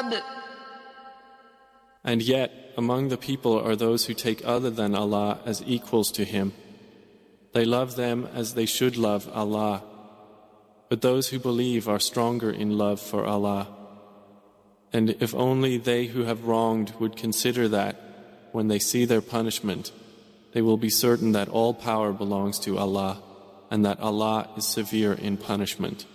And yet, among the people are those who take other than Allah as equals to Him. They love them as they should love Allah. But those who believe are stronger in love for Allah. And if only they who have wronged would consider that, when they see their punishment, they will be certain that all power belongs to Allah, and that Allah is severe in punishment.